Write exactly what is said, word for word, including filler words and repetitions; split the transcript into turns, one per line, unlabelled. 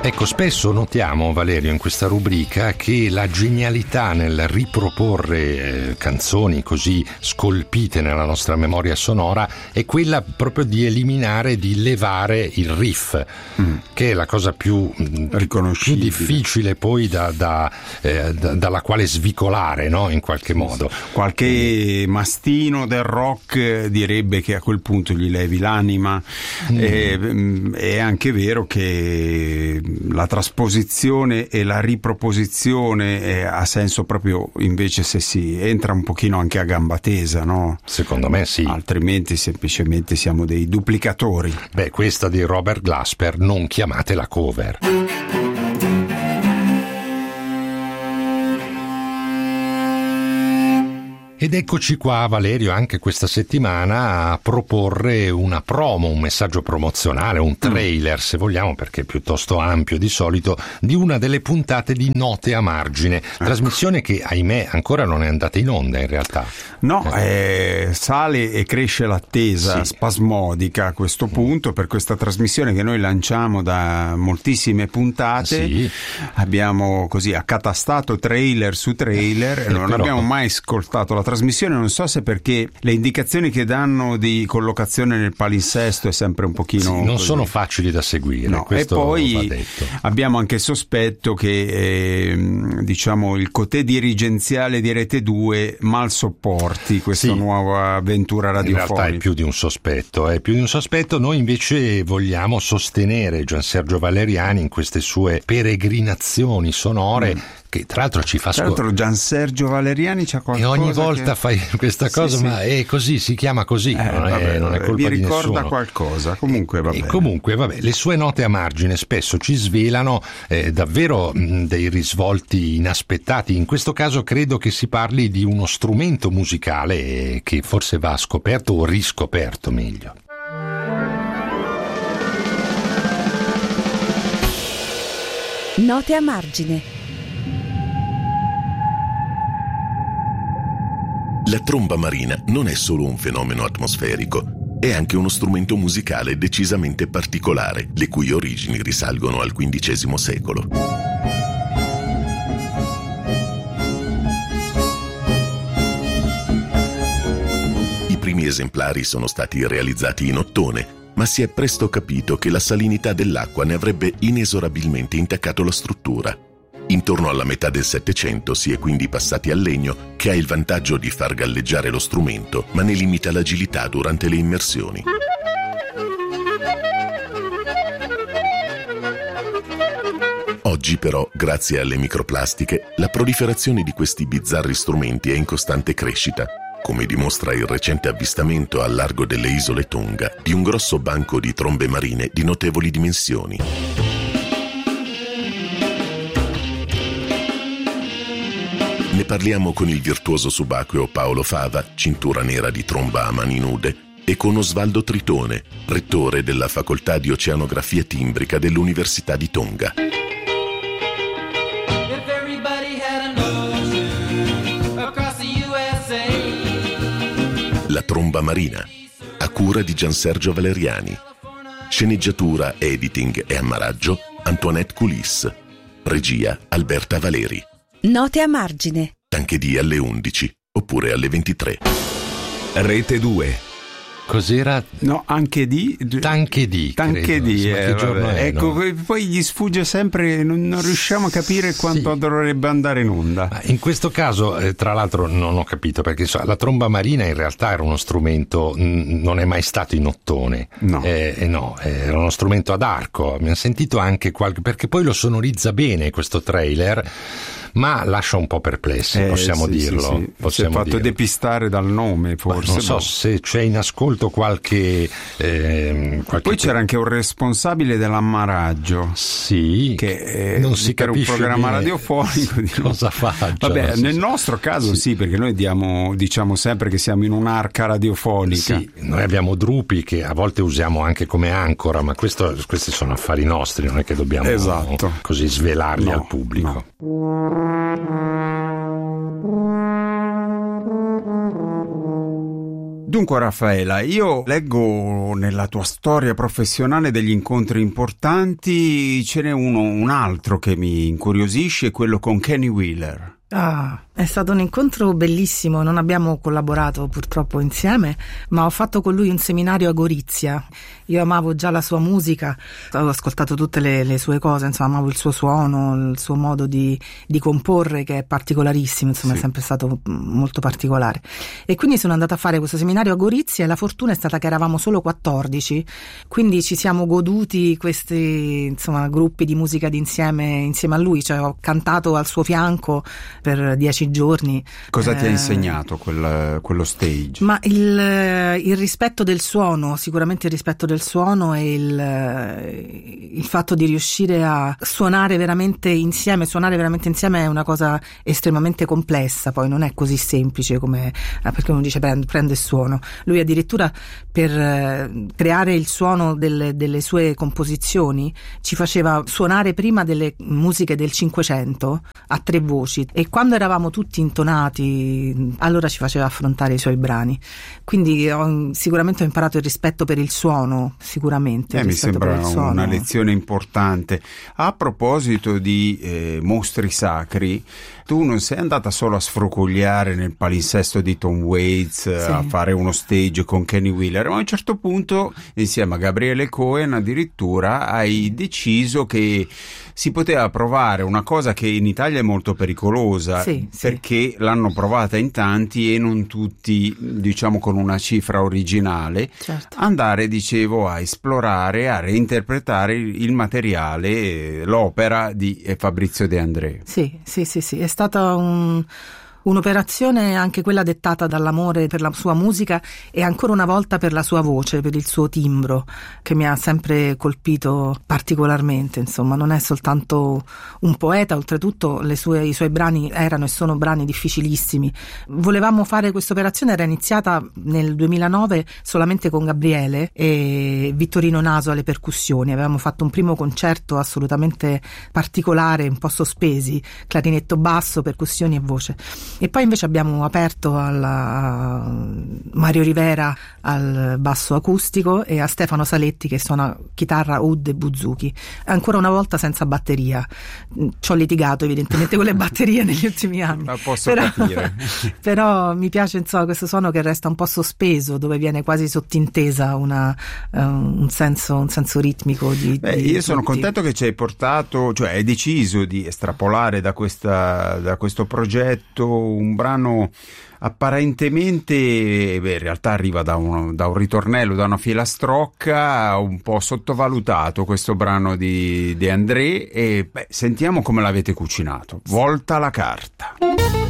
Ecco, spesso notiamo, Valerio, in questa rubrica che la genialità nel riproporre eh, canzoni così scolpite nella nostra memoria sonora è quella proprio di eliminare, di levare il riff, mm. che è la cosa più, più difficile poi da, da, eh, da, dalla quale svicolare, no? In qualche modo.
Qualche mastino del rock direbbe che a quel punto gli levi l'anima. Mm. E, è anche vero che la trasposizione e la riproposizione eh, ha senso proprio invece se si entra un pochino anche a gamba tesa, no?
Secondo me sì.
Altrimenti semplicemente siamo dei duplicatori.
Beh, questa di Robert Glasper, non chiamatela cover. Ed eccoci qua, Valerio, anche questa settimana a proporre una promo, un messaggio promozionale, un trailer, se vogliamo, perché è piuttosto ampio di solito, di una delle puntate di Note a Margine, trasmissione che, ahimè, ancora non è andata in onda in realtà.
No, eh. Eh, sale e cresce l'attesa sì. spasmodica a questo punto per questa trasmissione che noi lanciamo da moltissime puntate. Sì. Abbiamo così accatastato trailer su trailer e non però... abbiamo mai ascoltato la trasmissione, non so se perché le indicazioni che danno di collocazione nel palinsesto è sempre un pochino
sì, non
così.
Sono facili da seguire,
no.
Questo
e poi
va detto.
Abbiamo anche il sospetto che eh, diciamo il cotè dirigenziale di Rete due mal sopporti questa sì. nuova avventura radiofonica.
In realtà è più di un sospetto, è più di un sospetto. Noi invece vogliamo sostenere Giansergio Valeriani in queste sue peregrinazioni sonore. Mm. Che tra l'altro ci fa
scoprire. Tra l'altro Giansergio Valeriani c'ha qualcosa.
E ogni volta
che...
fai questa cosa, sì, ma sì. è così, si chiama così, eh, non,
vabbè,
è, non è colpa
mi
di nessuno.
Mi ricorda qualcosa, comunque vabbè.
E comunque vabbè, le sue note a margine spesso ci svelano eh, davvero mh, dei risvolti inaspettati. In questo caso credo che si parli di uno strumento musicale eh, che forse va scoperto o riscoperto meglio.
Note a margine.
La tromba marina non è solo un fenomeno atmosferico, è anche uno strumento musicale decisamente particolare, le cui origini risalgono al quindicesimo secolo. I primi esemplari sono stati realizzati in ottone, ma si è presto capito che la salinità dell'acqua ne avrebbe inesorabilmente intaccato la struttura. Intorno alla metà del Settecento si è quindi passati al legno, che ha il vantaggio di far galleggiare lo strumento, ma ne limita l'agilità durante le immersioni. Oggi però, grazie alle microplastiche, la proliferazione di questi bizzarri strumenti è in costante crescita, come dimostra il recente avvistamento al largo delle isole Tonga di un grosso banco di trombe marine di notevoli dimensioni. Ne parliamo con il virtuoso subacqueo Paolo Fava, cintura nera di tromba a mani nude, e con Osvaldo Tritone, rettore della facoltà di oceanografia timbrica dell'Università di Tonga. La tromba marina, a cura di Giansergio Valeriani. Sceneggiatura, editing e ammaraggio Antoinette Coulis. Regia Alberta Valeri.
Note a margine.
Anche di alle undici oppure alle ventitré.
Rete due.
Cos'era?
No, anche di
Tanche di
Tanche di eh,
è,
ecco,
no?
Poi gli sfugge sempre, non, non riusciamo a capire quanto sì. dovrebbe andare in onda.
Ma in questo caso, eh, tra l'altro, non ho capito perché so, la tromba marina in realtà era uno strumento, mh, non è mai stato in ottone.
No,
eh, eh, no era uno strumento ad arco. Abbiamo sentito anche qualche, perché poi lo sonorizza bene questo trailer, ma lascia un po' perplessi, eh, possiamo
sì,
dirlo.
Sì, sì.
Possiamo
si è fatto
dirlo.
depistare dal nome, forse.
Ma non so
boh.
se c'è in ascolto qualche, eh, qualche...
Poi c'era anche un responsabile dell'ammaraggio,
sì,
che eh,
non si
per un programma radiofonico di
cosa fa.
Vabbè, nel nostro caso sì, sì perché noi diamo, diciamo sempre che siamo in un'arca radiofonica.
Sì, noi abbiamo Drupi che a volte usiamo anche come ancora, ma questo, questi sono affari nostri, non è che dobbiamo
esatto.
così svelarli
no,
al pubblico.
No. Dunque Raffaela, io leggo nella tua storia professionale degli incontri importanti, ce n'è uno, un altro che mi incuriosisce, quello con Kenny Wheeler.
Ah, è stato un incontro bellissimo, non abbiamo collaborato purtroppo insieme, ma ho fatto con lui un seminario a Gorizia. Io amavo già la sua musica, avevo ascoltato tutte le, le sue cose, insomma amavo il suo suono, il suo modo di, di comporre che è particolarissimo, insomma sì. È sempre stato molto particolare. E quindi sono andata a fare questo seminario a Gorizia e la fortuna è stata che eravamo solo quattordici, quindi ci siamo goduti questi insomma gruppi di musica d'insieme insieme a lui, cioè ho cantato al suo fianco per dieci giorni.
Cosa
eh,
ti ha insegnato quel, quello stage?
Ma il, il rispetto del suono, sicuramente il rispetto del suono e il, il fatto di riuscire a suonare veramente insieme. Suonare veramente insieme è una cosa estremamente complessa, poi non è così semplice come perché uno dice prende, prende il suono. Lui addirittura per creare il suono delle, delle sue composizioni ci faceva suonare prima delle musiche del Cinquecento a tre voci, e quando eravamo tutti intonati allora ci faceva affrontare i suoi brani, quindi ho, sicuramente ho imparato il rispetto per il suono, sicuramente
eh, mi sembra una lezione importante. A proposito di eh, mostri sacri, tu non sei andata solo a sfrocogliare nel palinsesto di Tom Waits, sì. a fare uno stage con Kenny Wheeler, ma a un certo punto insieme a Gabriele Cohen addirittura hai deciso che si poteva provare una cosa che in Italia è molto pericolosa,
sì,
perché
sì.
l'hanno provata in tanti e non tutti, diciamo, con una cifra originale,
certo.
andare, dicevo, a esplorare, a reinterpretare il materiale, l'opera di Fabrizio De André.
Sì, sì, sì, sì, è stata un... un'operazione anche quella dettata dall'amore per la sua musica e ancora una volta per la sua voce, per il suo timbro, che mi ha sempre colpito particolarmente. Insomma, non è soltanto un poeta, oltretutto le sue, i suoi brani erano e sono brani difficilissimi. Volevamo fare questa operazione, era iniziata nel duemilanove solamente con Gabriele e Vittorino Naso alle percussioni. Avevamo fatto un primo concerto assolutamente particolare, un po' sospesi, clarinetto basso, percussioni e voce. E poi invece abbiamo aperto alla Mario Rivera al basso acustico e a Stefano Saletti che suona chitarra, oud e buzuki, ancora una volta senza batteria. Ci ho litigato evidentemente con le batterie negli ultimi anni,
ma posso
però,
capire
però mi piace insomma questo suono che resta un po' sospeso, dove viene quasi sottintesa una, uh, un senso un senso ritmico di,
Beh,
di
io sono
tutti.
contento che ci hai portato, cioè hai deciso di estrapolare da questa da questo progetto un brano apparentemente, beh, in realtà arriva da un, da un ritornello, da una filastrocca, un po' sottovalutato questo brano di De André, e beh, sentiamo come l'avete cucinato. Volta la carta.